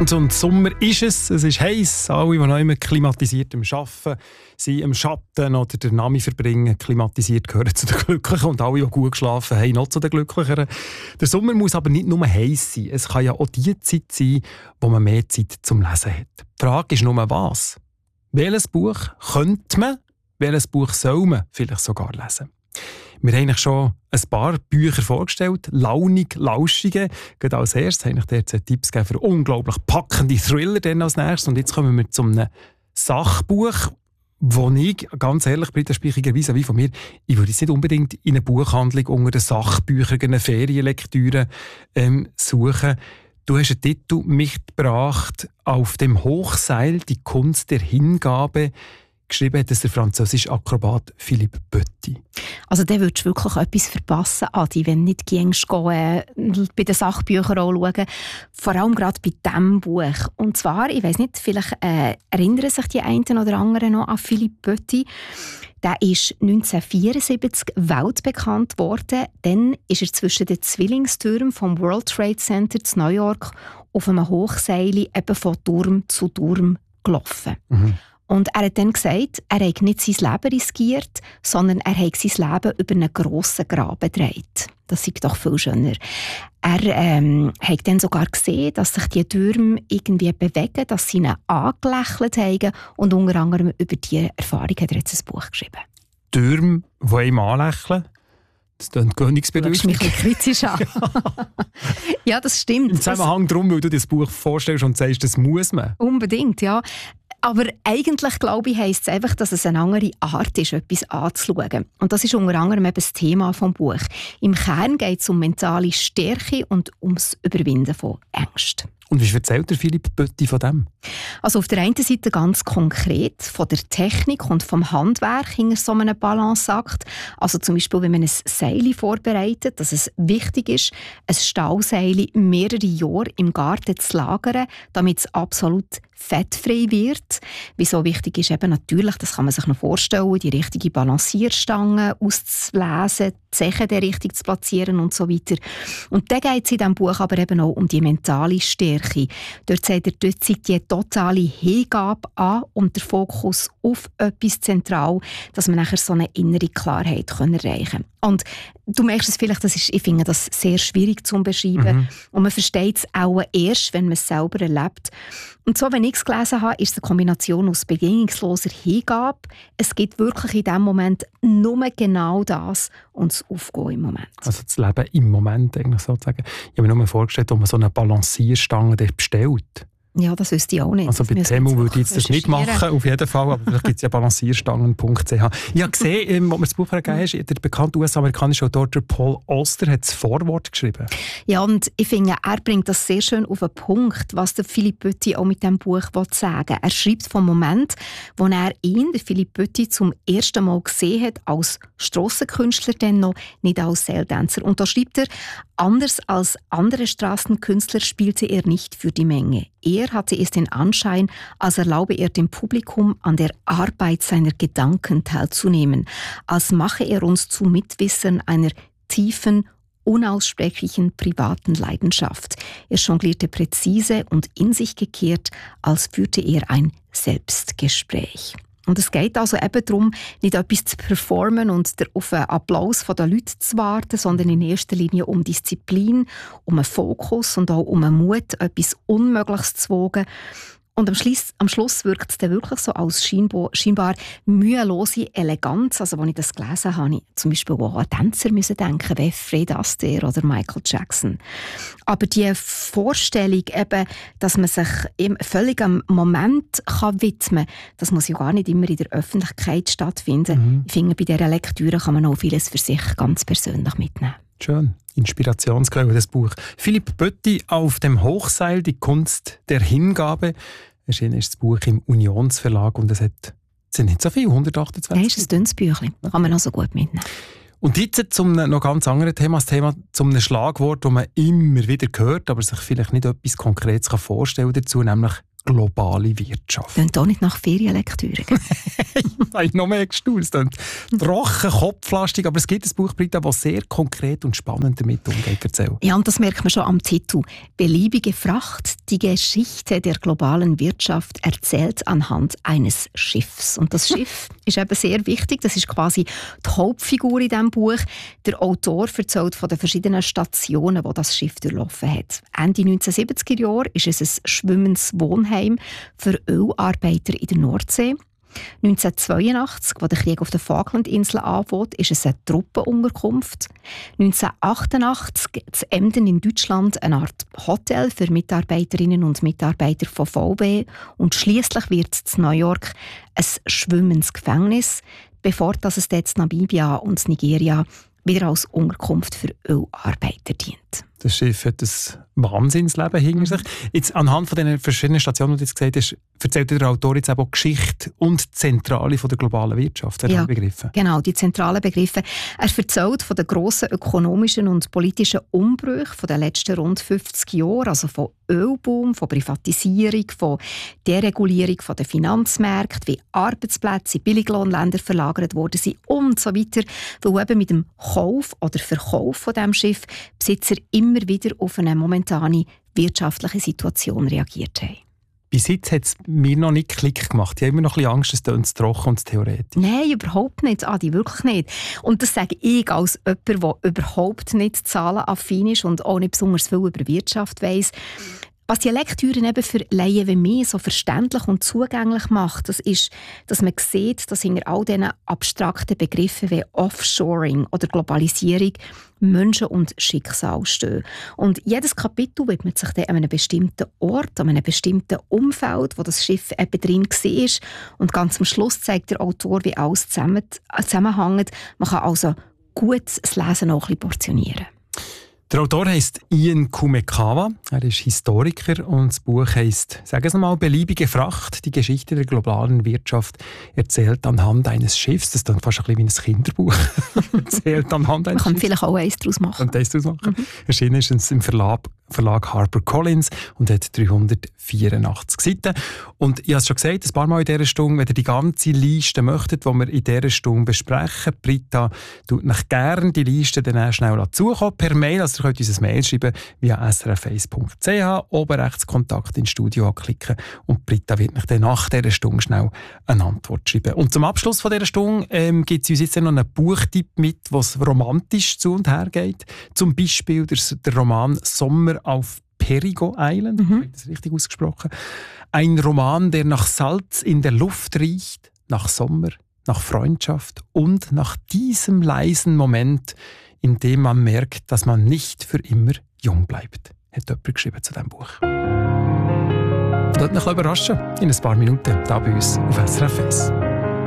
Und Sommer ist es ist heiß. Alle, die noch immer klimatisiert Arbeiten sind, im Schatten oder der Nami verbringen, klimatisiert gehören zu den Glücklichen. Und alle, die gut geschlafen haben, noch zu den Glücklicheren. Der Sommer muss aber nicht nur heiß sein. Es kann ja auch die Zeit sein, wo man mehr Zeit zum Lesen hat. Die Frage ist nur, was? Welches Buch könnte man, welches Buch soll man vielleicht sogar lesen? Wir haben eigentlich schon ein paar Bücher vorgestellt, launig, lauschige. Gerade als erstes habe ich dir jetzt Tipps gegeben für unglaublich packende Thriller dann als nächstes. Und jetzt kommen wir zu einem Sachbuch, wo ich, ganz ehrlich, Britta Speichiger vis-à-vis von mir, ich würde jetzt nicht unbedingt in eine Buchhandlung unter den Sachbüchern eine Ferienlektüre suchen. Du hast einen Titel mitgebracht, «Auf dem Hochseil, die Kunst der Hingabe». Geschrieben hat es der französische Akrobat Philippe Petit. Also da würdest du wirklich etwas verpassen, Adi, wenn du nicht gehst, bei den Sachbüchern auch schauen. Vor allem gerade bei diesem Buch. Und zwar, ich weiss nicht, vielleicht erinnern sich die einen oder anderen noch an Philippe Petit. Der ist 1974 weltbekannt worden. Dann ist er zwischen den Zwillingstürmen vom World Trade Center in New York auf einem Hochseil eben von Turm zu Turm gelaufen. Mhm. Und er hat dann gesagt, er hat nicht sein Leben riskiert, sondern er hat sein Leben über einen grossen Graben gedreht. Das ist doch viel schöner. Er hat dann sogar gesehen, dass sich die Türme irgendwie bewegen, dass sie ihn angelächelt haben. Und unter anderem über diese Erfahrung hat er jetzt ein Buch geschrieben. Türme, die ihm anlächeln? Das klingt königsbedürftig. Du schaust mich ein bisschen kritisch an. Ja, das stimmt. Im Zusammenhang darum, weil du dir das Buch vorstellst und sagst, das muss man. Unbedingt, ja. Aber eigentlich, glaube ich, heisst es einfach, dass es eine andere Art ist, etwas anzuschauen. Und das ist unter anderem eben das Thema des Buches. Im Kern geht es um mentale Stärke und ums Überwinden von Ängsten. Und wie erzählt der Philippe Petit von dem? Also auf der einen Seite ganz konkret von der Technik und vom Handwerk hinter so einem Balanceakt. Also zum Beispiel, wenn man ein Seil vorbereitet, dass es wichtig ist, ein Stahlseil mehrere Jahre im Garten zu lagern, damit es absolut fettfrei wird. Wieso wichtig ist eben natürlich, das kann man sich noch vorstellen, die richtige Balancierstange auszulesen, die Zechen der richtig zu platzieren und so weiter. Und dann geht es in diesem Buch aber eben auch um die mentale Stärke. Dort sagt er, dort sei die totale Hingabe an und der Fokus auf etwas zentral, dass man nachher so eine innere Klarheit erreichen kann. Und du merkst es vielleicht, ich finde das sehr schwierig zu beschreiben. Mhm. Und man versteht es auch erst, wenn man es selber erlebt. Und so, wenn ich es gelesen habe, ist es eine Kombination aus bedingungsloser Hingabe. Es gibt wirklich in diesem Moment nur genau das und das Aufgehen im Moment. Also das Leben im Moment eigentlich sozusagen. Ich habe mir nur vorgestellt, ob man so eine Balancierstange bestellt. Ja, das wüsste ich auch nicht. Also bei Temu würde ich jetzt das nicht machen, auf jeden Fall, aber vielleicht gibt es ja balancierstangen.ch. Ich habe gesehen, als mir das Buch gegeben hast, der bekannte US-amerikanische Autor Paul Auster hat das Vorwort geschrieben. Ja, und ich finde, er bringt das sehr schön auf den Punkt, was der Philippe Petit auch mit diesem Buch sagen will. Er schreibt vom Moment, wo er ihn, der Philippe Petit, zum ersten Mal gesehen hat, als Strassenkünstler, dann noch nicht als Seiltänzer. Und da schreibt er, anders als andere Straßenkünstler spielte er nicht für die Menge. Er hatte es den Anschein, als erlaube er dem Publikum an der Arbeit seiner Gedanken teilzunehmen, als mache er uns zu Mitwissern einer tiefen, unaussprechlichen privaten Leidenschaft. Er jonglierte präzise und in sich gekehrt, als führte er ein Selbstgespräch. Und es geht also eben darum, nicht etwas zu performen und auf einen Applaus der Leute zu warten, sondern in erster Linie um Disziplin, um einen Fokus und auch um einen Mut, etwas Unmögliches zu wagen. Und am Schluss wirkt es dann wirklich so als scheinbar mühelose Eleganz. Also, als ich das gelesen habe, ich zum Beispiel auch an Tänzer denken, wie Fred Astaire oder Michael Jackson. Aber die Vorstellung, eben, dass man sich völlig am Moment widmen kann, das muss ja gar nicht immer in der Öffentlichkeit stattfinden. Mhm. Ich finde, bei dieser Lektüre kann man auch vieles für sich ganz persönlich mitnehmen. Schön. Inspirationsquelle des Buch. Philippe Petit, «Auf dem Hochseil, die Kunst der Hingabe». Erschienen ist das Buch im Unionsverlag und es sind nicht so viele, 128. Nein, ist ein dünnes Büchlein. Kann man also gut mitnehmen. Und jetzt zum noch ganz anderen Thema, das Thema zum einem Schlagwort, das man immer wieder hört, aber sich vielleicht nicht etwas Konkretes vorstellen dazu, nämlich globale Wirtschaft. Klingt auch nicht nach Ferienlektüre. Ich habe noch mehr gestaunt. Es klingt trocken, kopflastig, aber es gibt ein Buch, Britta, das sehr konkret und spannend damit umgeht. Erzähl. Ja, und das merkt man schon am Titel. Beliebige Fracht, die Geschichte der globalen Wirtschaft erzählt anhand eines Schiffs. Und das Schiff ist eben sehr wichtig. Das ist quasi die Hauptfigur in diesem Buch. Der Autor erzählt von den verschiedenen Stationen, die das Schiff durchlaufen hat. Ende 1970er Jahre ist es ein schwimmendes Wohnheim für Ölarbeiter in der Nordsee. 1982, als der Krieg auf den Falklandinseln anfängt, ist es eine Truppenunterkunft. 1988 zu Emden in Deutschland eine Art Hotel für Mitarbeiterinnen und Mitarbeiter von VW. Und schliesslich wird es in New York ein schwimmendes Gefängnis, bevor es dort Namibia und Nigeria wieder als Unterkunft für Ölarbeiter dient. Das Schiff hat ein Wahnsinnsleben hinter sich. Jetzt, anhand von den verschiedenen Stationen, die du jetzt gesagt hast, erzählt der Autor jetzt auch Geschichte und die Zentrale von der globalen Wirtschaft. Ja, Begriffe. Genau, die zentralen Begriffe. Er erzählt von den grossen ökonomischen und politischen Umbrüchen der letzten rund 50 Jahre, also von Ölboom, von Privatisierung, von Deregulierung der Finanzmärkte, wie Arbeitsplätze in Billiglohnländer verlagert worden sind und so weiter, weil eben mit dem Kauf oder Verkauf von diesem Schiff Besitzer immer wieder auf eine momentane wirtschaftliche Situation reagiert haben. Bis jetzt hat es mir noch nicht Klick gemacht. Ich habe immer noch ein bisschen Angst, es klingt zu trocken und zu theoretisch. Nein, überhaupt nicht, Adi, wirklich nicht. Und das sage ich als jemand, der überhaupt nicht zahlenaffin ist und auch nicht besonders viel über Wirtschaft weiss. Was die Lektüre eben für Laien wie mich so verständlich und zugänglich macht, das ist, dass man sieht, dass hinter all diesen abstrakten Begriffen wie Offshoring oder Globalisierung Menschen und Schicksal stehen. Und jedes Kapitel widmet sich dann an einem bestimmten Ort, an einem bestimmten Umfeld, wo das Schiff eben drin war. Und ganz am Schluss zeigt der Autor, wie alles zusammenhängt. Man kann also gut das Lesen auch ein bisschen portionieren. Der Autor heisst Ian Kumekawa, er ist Historiker und das Buch heisst, sagen Sie mal, «Beliebige Fracht, die Geschichte der globalen Wirtschaft erzählt anhand eines Schiffs». Das ist dann fast ein bisschen wie ein Kinderbuch. Erzählt anhand eines Man kann Schiffs. vielleicht auch eins daraus machen. Erschienen ist es im Verlag HarperCollins und hat 384 Seiten. Und ich habe es schon gesagt, ein paar Mal in dieser Stunde, wenn ihr die ganze Liste möchtet, die wir in dieser Stunde besprechen, Britta tut euch gerne die Liste dann schnell zukommen per Mail. Also ihr könnt uns ein Mail schreiben via srf1.ch, oben rechts Kontakt ins Studio anklicken und Britta wird euch dann nach dieser Stunde schnell eine Antwort schreiben. Und zum Abschluss von dieser Stunde gibt es uns jetzt noch einen Buchtipp mit, was romantisch zu und her geht. Zum Beispiel der Roman «Sommer auf Perigo Island», ich habe das richtig ausgesprochen. Ein Roman, der nach Salz in der Luft riecht, nach Sommer, nach Freundschaft und nach diesem leisen Moment, in dem man merkt, dass man nicht für immer jung bleibt, hat jemand geschrieben zu diesem Buch. Lasst mich überraschen in ein paar Minuten hier bei uns auf SRF 1.